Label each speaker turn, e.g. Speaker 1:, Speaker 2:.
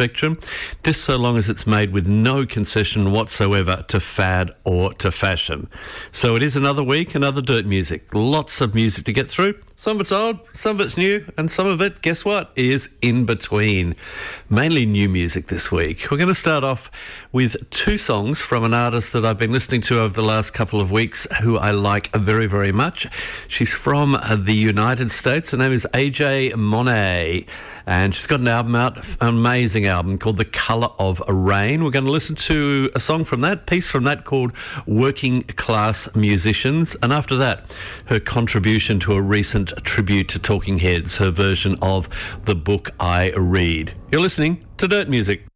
Speaker 1: spectrum, just so long as it's made with no concession whatsoever to fad or to fashion. So it is another week, another Dirt Music. Lots of music to get through. Some of it's old, some of it's new, and some of it, guess what, is in between. Mainly new music this week. We're going to start off with two songs from an artist that I've been listening to over the last couple of weeks who I like very, very much. She's from the United States. Her name is AJ Monet, and she's got an album out, an amazing album called The Colour of Rain. We're going to listen to a song from that, piece from that called Working Class Musicians, and after that, her contribution to a recent tribute to Talking Heads, her version of The Book I Read. You're listening to Dirt Music.